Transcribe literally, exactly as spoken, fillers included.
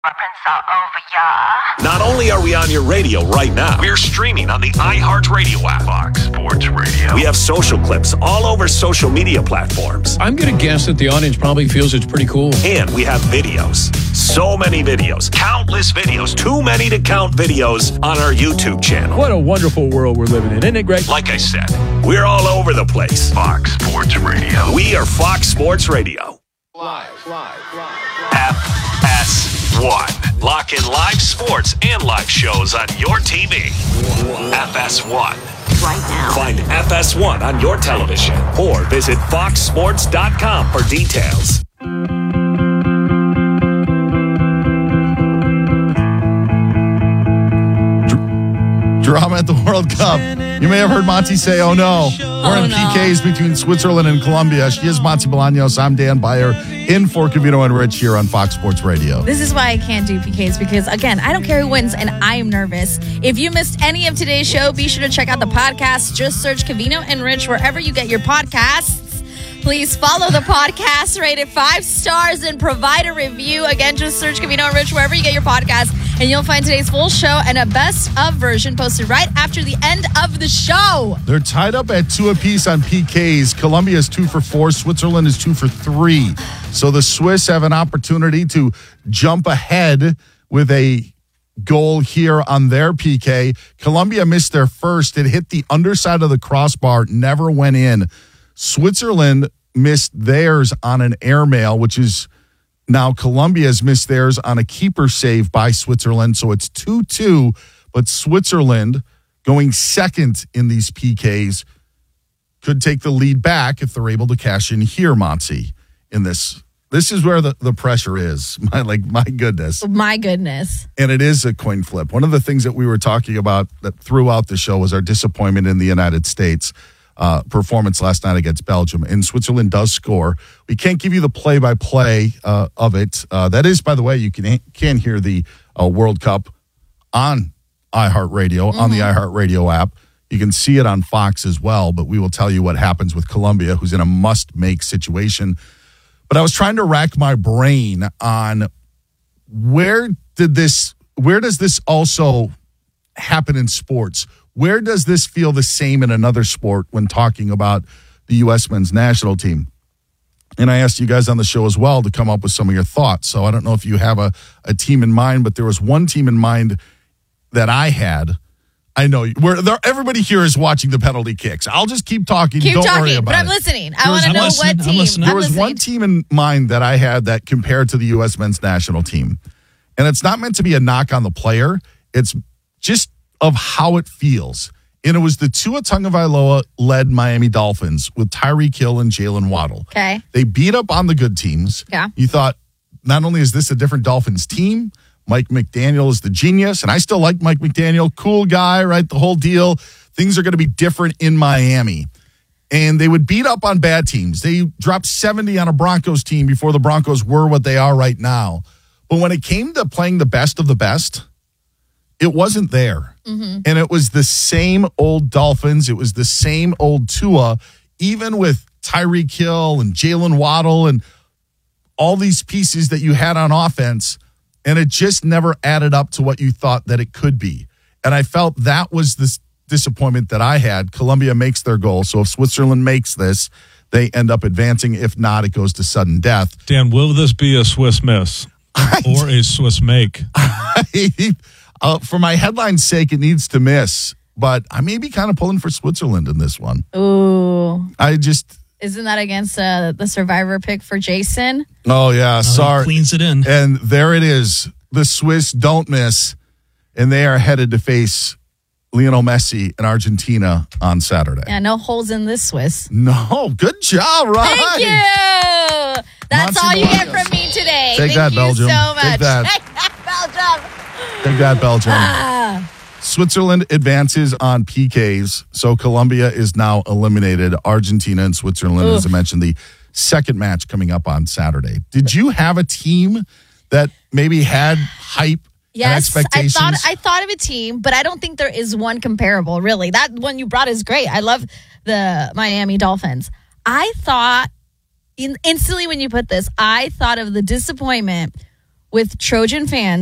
All over ya. Not only are we on your radio right now, we're streaming on the iHeartRadio app. Fox Sports Radio. We have social clips all over social media platforms. I'm going to guess that the audience probably feels it's pretty cool. And we have videos. So many videos. Countless videos. Too many to count videos on our YouTube channel. What a wonderful world we're living in. Isn't it great? Like I said, we're all over the place. Fox Sports Radio. We are Fox Sports Radio. Live, live, live. F S one. Lock in live sports and live shows on your T V. F S one. Right now. Find F S one on your television or visit fox sports dot com for details. Drama at the World Cup. You may have heard Monty say, oh no, we're oh, in no. P Ks between Switzerland and Colombia. She is Monty Bolaños. I'm Dan Beyer in for Covino and Rich here on Fox Sports Radio. This is why I can't do P Ks because, again, I don't care who wins and I am nervous. If you missed any of today's show, be sure to check out the podcast. Just search Covino and Rich wherever you get your podcasts. Please follow the podcast, rate it five stars, and provide a review. Again, just search Covino and Rich wherever you get your podcast, and you'll find today's full show and a best of version posted right after the end of the show. They're tied up at two apiece on P Ks. Colombia is two for four. Switzerland is two for three. So the Swiss have an opportunity to jump ahead with a goal here on their P K. Colombia missed their first. It hit the underside of the crossbar, never went in. Switzerland missed theirs on an airmail, which is now Colombia's missed theirs on a keeper save by Switzerland. So it's two two, but Switzerland going second in these P Ks could take the lead back if they're able to cash in here, Monty, in this. This is where the, the pressure is. My, like, my goodness. My goodness. And it is a coin flip. One of the things that we were talking about that throughout the show was our disappointment in the United States. Uh, performance last night against Belgium, and Switzerland does score. We can't give you the play-by-play uh, of it. Uh, that is, by the way, you can can hear the uh, World Cup on iHeartRadio, mm-hmm. on the iHeartRadio app. You can see it on Fox as well, but we will tell you what happens with Colombia, who's in a must-make situation. But I was trying to rack my brain on where did this, where does this also happen in sports? Where does this feel the same in another sport when talking about the U S men's national team? And I asked you guys on the show as well to come up with some of your thoughts. So I don't know if you have a, a team in mind, but there was one team in mind that I had. I know where there, everybody here is watching the penalty kicks. I'll just keep talking. Keep don't talking, worry about but I'm it. listening. I want to know listening. what I'm team. listening. There I'm was listening. one team in mind that I had that compared to the U S men's national team. And it's not meant to be a knock on the player. It's just of how it feels. And it was the Tua Tagovailoa-led Miami Dolphins with Tyreek Hill and Jalen Waddle. Okay. They beat up on the good teams. Yeah. You thought, not only is this a different Dolphins team, Mike McDaniel is the genius, and I still like Mike McDaniel. Cool guy, right? The whole deal. Things are going to be different in Miami. And they would beat up on bad teams. They dropped seventy on a Broncos team before the Broncos were what they are right now. But when it came to playing the best of the best, it wasn't there. Mm-hmm. And it was the same old Dolphins. It was the same old Tua, even with Tyreek Hill and Jalen Waddle and all these pieces that you had on offense. And it just never added up to what you thought that it could be. And I felt that was the disappointment that I had. Colombia makes their goal. So if Switzerland makes this, they end up advancing. If not, it goes to sudden death. Dan, will this be a Swiss miss or a Swiss make? I, uh, for my headline's sake, it needs to miss. But I may be kind of pulling for Switzerland in this one. Ooh. I just... Isn't that against uh, the survivor pick for Jason? Oh, yeah. Oh, sorry. Cleans it in. And there it is. The Swiss don't miss. And they are headed to face Lionel Messi in Argentina on Saturday. Yeah, no holes in this Swiss. No. Good job, Ryan. Thank you. That's Monty all you get Bolaños. from me today. Take Thank that, you Belgium. so much. Take that. Take that, Belgium. Take that, Belgium. Ah. Switzerland advances on P Ks, so Colombia is now eliminated. Argentina and Switzerland, Oof. as I mentioned, the second match coming up on Saturday. Did you have a team that maybe had hype and Yes, I expectations? thought I thought of a team, but I don't think there is one comparable, really. That one you brought is great. I love the Miami Dolphins. I thought, in, instantly when you put this, I thought of the disappointment with Trojan fans